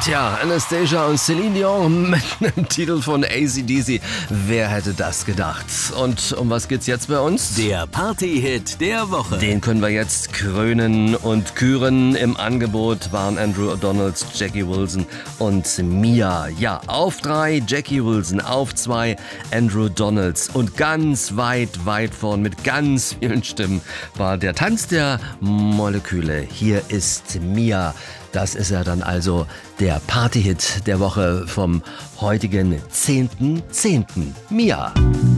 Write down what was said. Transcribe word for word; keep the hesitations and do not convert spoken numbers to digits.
Tja, Anastasia und Celine Dion mit einem Titel von A C D C. Wer hätte das gedacht? Und um was geht's jetzt bei uns? Der Party-Hit der Woche. Den können wir jetzt krönen und küren. Im Angebot waren Andrew Donalds, Jackie Wilson und Mia. Ja, auf drei Jackie Wilson, auf zwei Andrew Donalds. Und ganz weit, weit vorn mit ganz vielen Stimmen war der Tanz der Moleküle. Hier ist Mia. Das ist ja dann also der Party-Hit der Woche vom heutigen zehnten zehnten Mia.